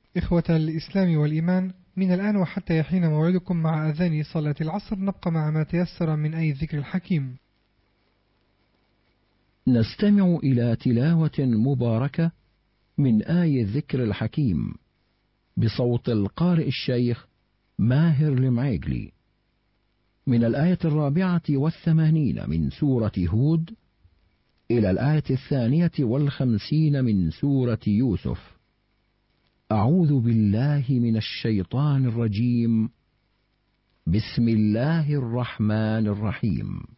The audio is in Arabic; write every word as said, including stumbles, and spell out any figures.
إخوة الإسلام والإيمان، من الآن وحتى يحين موعدكم مع أذان صلاة العصر نبقى مع ما تيسر من آي الذكر الحكيم. نستمع إلى تلاوة مباركة من آي الذكر الحكيم بصوت القارئ الشيخ ماهر المعيقلي من الآية الرابعة والثمانين من سورة هود إلى الآية الثانية والخمسين من سورة يوسف. أعوذ بالله من الشيطان الرجيم. بسم الله الرحمن الرحيم.